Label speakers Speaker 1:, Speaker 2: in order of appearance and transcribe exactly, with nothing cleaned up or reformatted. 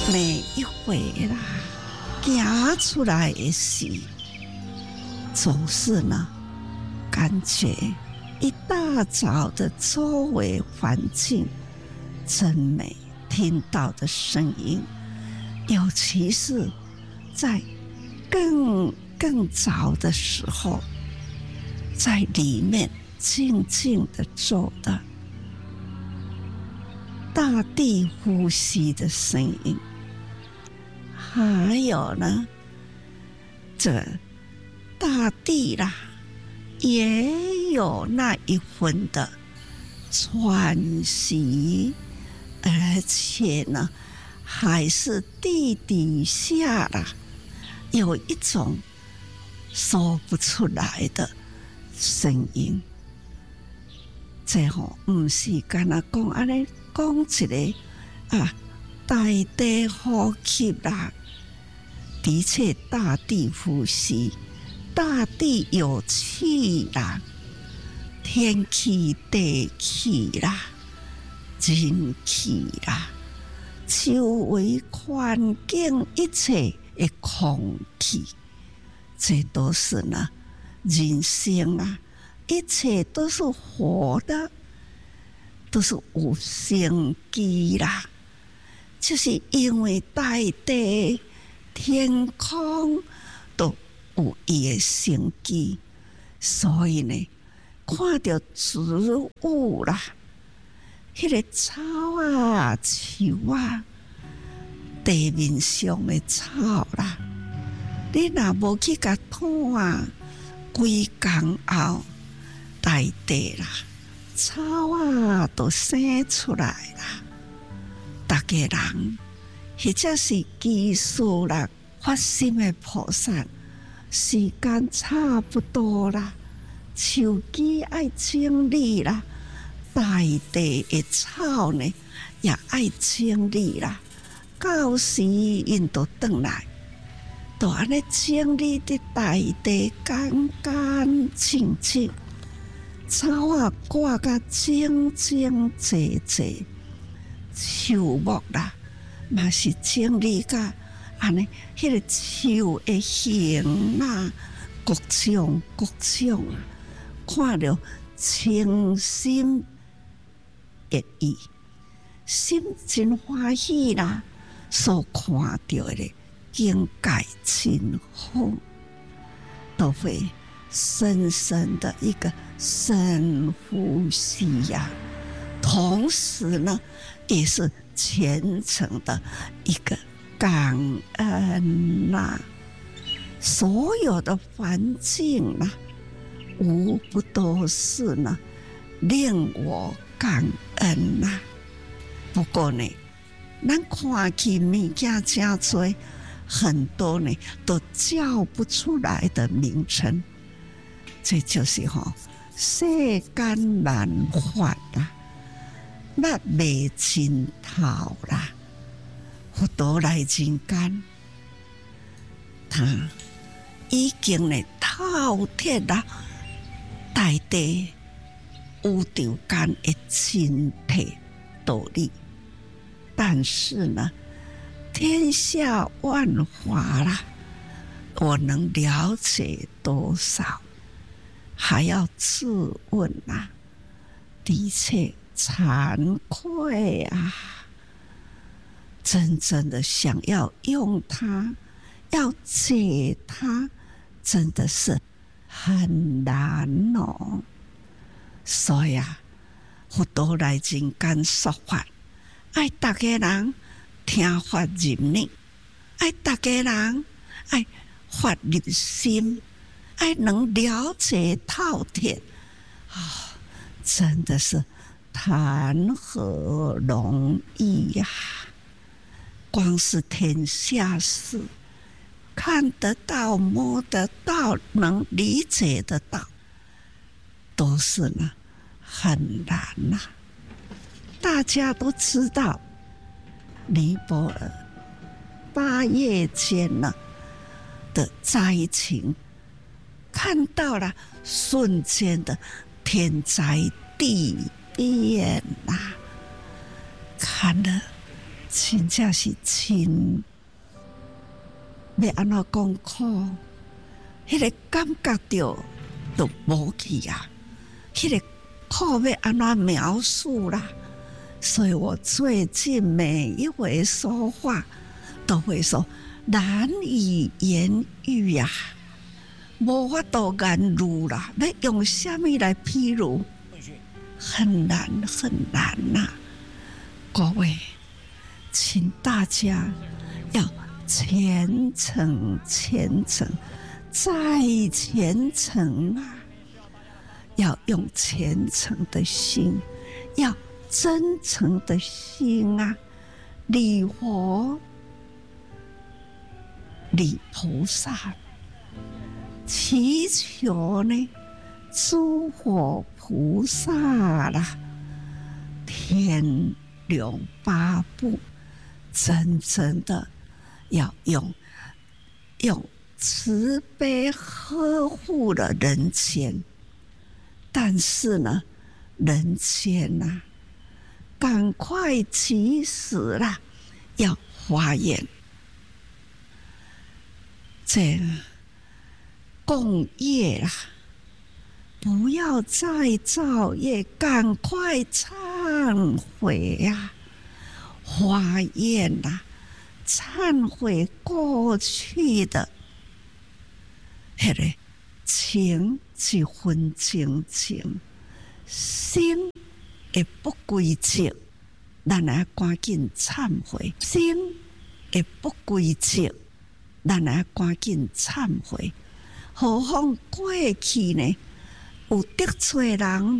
Speaker 1: 每一回啦，行出来的时，总是呢，感觉一大早的周围环境真美，听到的声音，尤其是在更更早的时候，在里面静静的坐的，大地呼吸的声音，还有呢，这大地啦，也有那一份的喘息，而且呢，还是地底下啦，有一种说不出来的声音。这吼唔是干那讲安尼讲一个啊，大地呼吸啦，的确大地呼吸，大地有气啦，天气、地气啦，人气啦，周围环境一切的空气，这都是呢人生啊。一切都是活的，都是有生机啦。就是因为大地、天空都有伊的生机，所以呢，看到植物啦，迄个草啊、树啊，地面上的草啦，你若无去甲拖啊，规工后。大地啦，草啊都生出来啦。大家人，或者是技术啦，发心的菩萨，时间差不多啦，手机爱整理啦，大地的草呢也爱整理啦。到时因都转来，都安尼整理的大地干干净净。草啊挂甲整整齐齐，树木啦，嘛是整理甲安尼，迄个树的形啊，各种各种啊，看了清心悦意，心真欢喜啦。所看到的境界真好，都会深深的一个深呼吸呀、啊，同时呢，也是虔诚的一个感恩呐、啊。所有的环境啊，无不都是呢令我感恩呐、啊。不过呢，咱看起物件真多，很多呢都叫不出来的名称。这就是吼，世间难法啦，那未尽头啦，佛陀来人间，他已经呢透彻啦，大地宇宙间的真谛道理，但是呢，天下万法啦，我能了解多少？还要自问啊，的确惭愧啊！真正的想要用它，要解它，真的是很难哦。所以啊，佛陀来人间说法，爱大家人听法入耳，爱大家人爱法入心。爱能了解透彻啊、哦，真的是谈何容易呀、啊！光是天下事，看得到、摸得到、能理解得到，都是呢很难呐、啊。大家都知道，尼泊尔八月间呢的灾情。看到了瞬间的天灾地变呐、啊，看了真正是真，要安怎讲苦？迄个感觉着都无去啊！迄个苦要安怎描述啦？所以我最近每一回说话，都会说难以言喻呀、啊，无法度言喻啦。要用什么来譬如？很难很难呐、啊！各位，请大家要虔诚、虔诚。再虔诚啊！要用虔诚的心，要真诚的心啊！礼佛、礼菩萨，祈求呢，诸佛菩萨啦，天龙八部，真正的要用用。慈悲呵护了人间，但是呢，人间呐、啊，赶快及时啦，要发愿，这共业啦，不要再造业，赶快忏悔呀、啊，发愿呐，忏悔过去的。迄个情一分情情，心会不归正，咱来赶紧忏悔；心会不归正，咱来赶紧忏悔。何况过去呢，有得罪人。